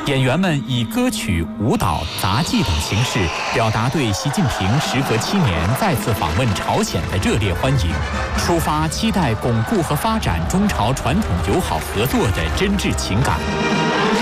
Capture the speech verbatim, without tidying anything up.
演员们以歌曲、舞蹈、杂技等形式，表达对习近平时隔七年再次访问朝鲜的热烈欢迎，抒发期待巩固和发展中朝传统友好合作的真挚情感。